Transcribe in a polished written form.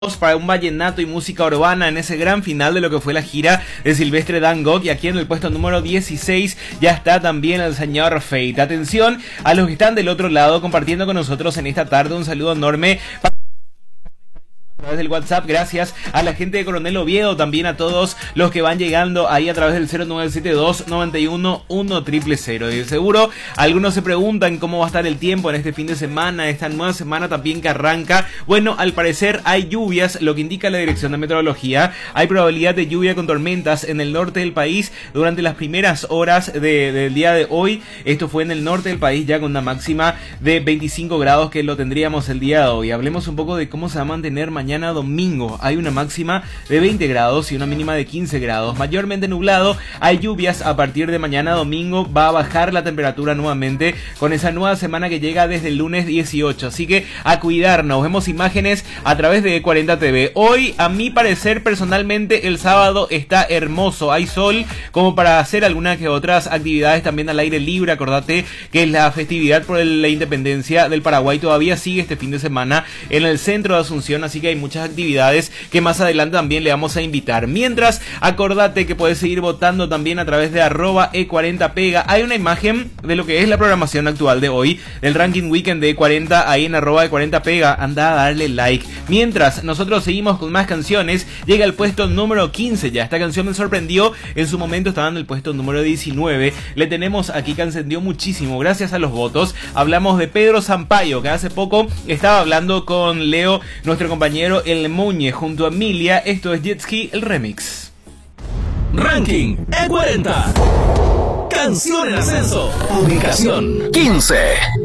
para un vallenato y música urbana en ese gran final de lo que fue la gira de Silvestre Dangond. Y aquí en el puesto número 16 ya está también el señor Fate. Atención a los que están del otro lado compartiendo con nosotros en esta tarde. Un saludo enorme a través del WhatsApp, gracias a la gente de Coronel Oviedo, también a todos los que van llegando ahí a través del 0972-91-1000. Y de seguro algunos se preguntan cómo va a estar el tiempo en este fin de semana, esta nueva semana también que arranca. Bueno, al parecer hay lluvias, lo que indica la Dirección de Meteorología. Hay probabilidad de lluvia con tormentas en el norte del país durante las primeras horas del día de hoy. Esto fue en el norte del país, ya con una máxima de 25 grados que lo tendríamos el día de hoy. Hablemos un poco de cómo se va a mantener mañana domingo. Hay una máxima de 20 grados y una mínima de 15 grados. Mayormente nublado, hay lluvias a partir de mañana domingo. Va a bajar la temperatura nuevamente con esa nueva semana que llega desde el lunes 18. Así que a cuidarnos. Vemos imágenes a través de E40 TV. Hoy, a mi parecer, personalmente, el sábado está hermoso. Hay sol como para hacer algunas que otras actividades también al aire libre. Acordate que la festividad por la independencia del Paraguay todavía sigue este fin de semana en el centro de Asunción. Así que hay muchas actividades que más adelante también le vamos a invitar. Mientras, acordate que puedes seguir votando también a través de @E40Pega. Hay una imagen de lo que es la programación actual de hoy, del ranking weekend de E40, ahí en @E40Pega. Anda a darle like. Mientras, nosotros seguimos con más canciones. Llega al puesto número 15 ya. Esta canción me sorprendió. En su momento estaba en el puesto número 19. Le tenemos aquí que encendió muchísimo gracias a los votos. Hablamos de Pedro Sampaio, que hace poco estaba hablando con Leo, nuestro compañero El Muñe, junto a Emilia. Esto es Jet Ski, el remix. Ranking E40. Canción en ascenso. Ubicación 15.